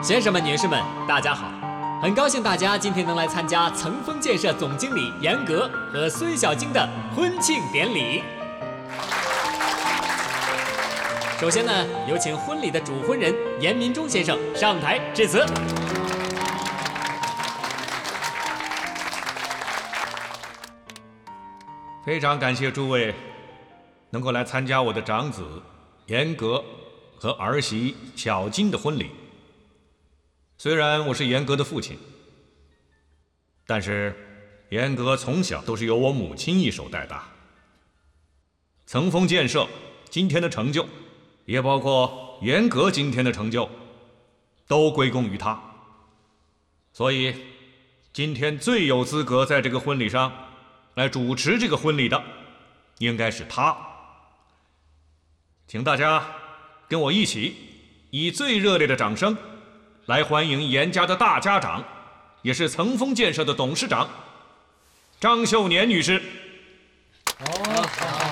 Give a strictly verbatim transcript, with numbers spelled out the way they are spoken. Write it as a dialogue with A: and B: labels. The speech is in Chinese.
A: 先生们、女士们，大家好！很高兴大家今天能来参加层峰建设总经理严格和孙小晶的婚庆典礼。首先呢，有请婚礼的主婚人严民忠先生上台致辞。
B: 非常感谢诸位能够来参加我的长子严格和儿媳小金的婚礼。虽然我是严格的父亲，但是严格从小都是由我母亲一手带大。层峰建设今天的成就，也包括严格今天的成就，都归功于他。所以今天最有资格在这个婚礼上来主持这个婚礼的，应该是他。请大家跟我一起以最热烈的掌声来欢迎严家的大家长，也是层峰建设的董事长张秀年女士。
A: 哦，好。